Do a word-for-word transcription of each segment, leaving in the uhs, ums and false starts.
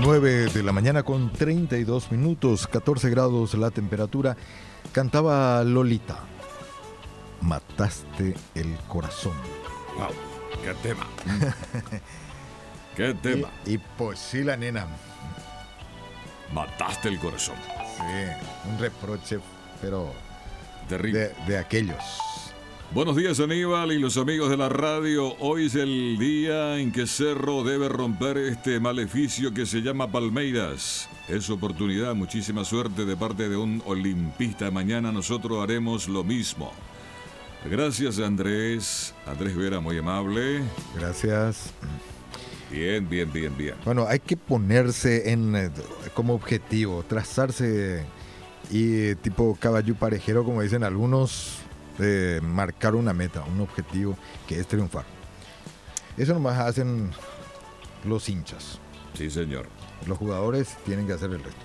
nueve de la mañana con treinta y dos minutos, catorce grados la temperatura. Cantaba Lolita, Mataste el corazón. Wow, qué tema. Qué tema. Y, y pues sí, la nena. Mataste el corazón. Sí, un reproche, pero terrible. De, de aquellos. Buenos días, Aníbal y los amigos de la radio. Hoy es el día en que Cerro debe romper este maleficio que se llama Palmeiras. Es su oportunidad, muchísima suerte de parte de un olimpista. Mañana nosotros haremos lo mismo. Gracias, Andrés. Andrés Vera, muy amable. Gracias. Bien, bien, bien, bien. Bueno, hay que ponerse en como objetivo, trazarse y tipo caballo parejero, como dicen algunos, eh, marcar una meta, un objetivo que es triunfar. Eso nomás hacen los hinchas. Sí, señor. Los jugadores tienen que hacer el resto.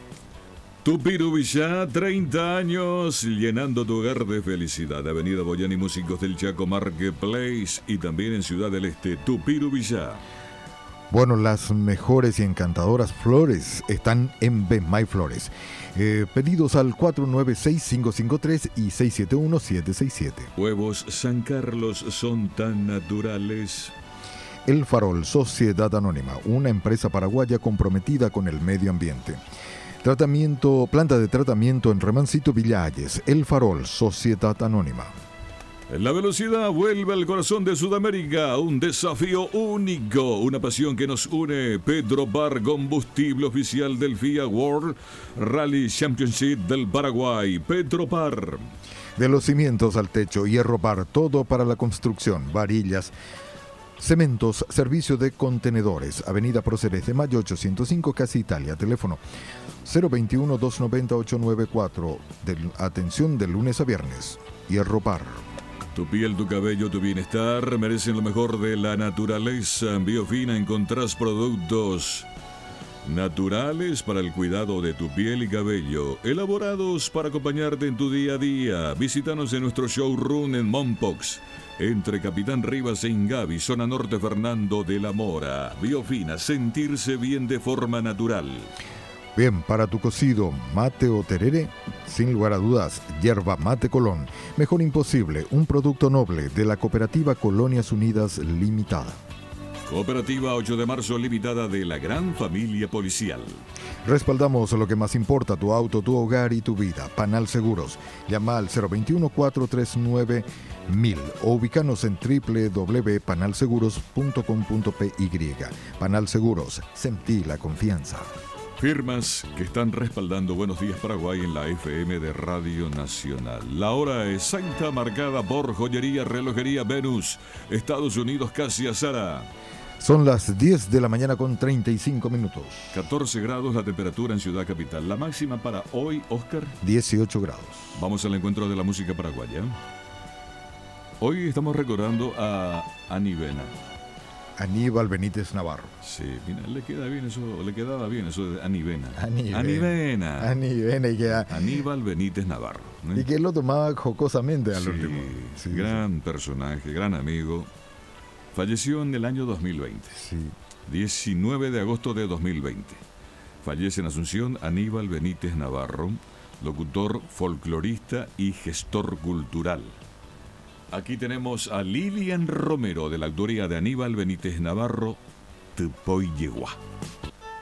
Tupirubillá, treinta años, llenando tu hogar de felicidad. Avenida Boyani, Músicos del Chaco Marketplace y también en Ciudad del Este, Tupirubillá. Bueno, las mejores y encantadoras flores están en Bemay Flores. Eh, pedidos al cuatro nueve seis, cinco cinco tres y seis siete uno, siete seis siete. Huevos San Carlos son tan naturales. El Farol, Sociedad Anónima, una empresa paraguaya comprometida con el medio ambiente. Tratamiento, planta de tratamiento en Remancito Villalles. El Farol, Sociedad Anónima. La velocidad vuelve al corazón de Sudamérica, un desafío único, una pasión que nos une. Petropar, combustible oficial del F I A World Rally Championship del Paraguay. Petropar. De los cimientos al techo, Hierropar, todo para la construcción, varillas, cementos, servicio de contenedores. Avenida Próceres de Mayo ochocientos cinco, Casa Italia. Teléfono cero veintiuno, doscientos noventa, ochocientos noventa y cuatro. De, atención de lunes a viernes. Hierropar. Tu piel, tu cabello, tu bienestar merecen lo mejor de la naturaleza. En Biofina encontrás productos naturales para el cuidado de tu piel y cabello, elaborados para acompañarte en tu día a día. Visítanos en nuestro showroom en Mompox, entre Capitán Rivas e Ingavi, zona norte Fernando de la Mora. Biofina, sentirse bien de forma natural. Bien, para tu cocido, mate o tereré, sin lugar a dudas, Yerba Mate Colón. Mejor imposible, un producto noble de la Cooperativa Colonias Unidas Limitada. Cooperativa ocho de marzo Limitada de la Gran Familia Policial. Respaldamos lo que más importa, tu auto, tu hogar y tu vida. Panal Seguros. Llama al cero veintiuno, cuatrocientos treinta y nueve mil o ubícanos en doble u doble u doble u punto panal seguros punto com punto p y. Panal Seguros, sentí la confianza. Firmas que están respaldando Buenos Días Paraguay en la F M de Radio Nacional. La hora exacta marcada por Joyería Relojería Venus, Estados Unidos, Casia Sara. Son las diez de la mañana con treinta y cinco minutos. catorce grados la temperatura en Ciudad Capital. La máxima para hoy, Oscar. dieciocho grados. Vamos al encuentro de la música paraguaya. Hoy estamos recordando a Anivena. Aníbal Benítez Navarro. Sí, mira, le queda bien eso, le quedaba bien eso de Anivena. Anivena. Anivena. Anivena y que a, Aníbal Benítez Navarro. ¿eh? Y que él lo tomaba jocosamente al sí, último. Sí, gran sí. personaje, gran amigo. Falleció en el año dos mil veinte. Sí. diecinueve de agosto de dos mil veinte. Fallece en Asunción Aníbal Benítez Navarro, locutor, folclorista y gestor cultural. Aquí tenemos a Lilian Romero, de la autoría de Aníbal Benítez Navarro, Tepoy Yegua.